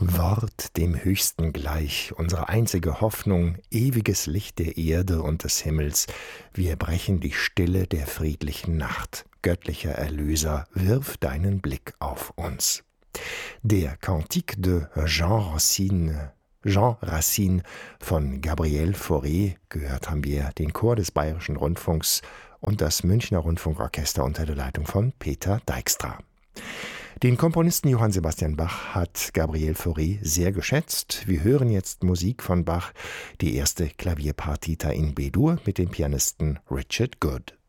Wort dem Höchsten gleich, unsere einzige Hoffnung, ewiges Licht der Erde und des Himmels. Wir brechen die Stille der friedlichen Nacht. Göttlicher Erlöser, wirf deinen Blick auf uns. Der Cantique de Jean Racine von Gabriel Fauré. Gehört haben wir den Chor des Bayerischen Rundfunks und das Münchner Rundfunkorchester unter der Leitung von Peter Dijkstra. Den Komponisten Johann Sebastian Bach hat Gabriel Fauré sehr geschätzt. Wir hören jetzt Musik von Bach, die erste Klavierpartita in B-Dur mit dem Pianisten Richard Good.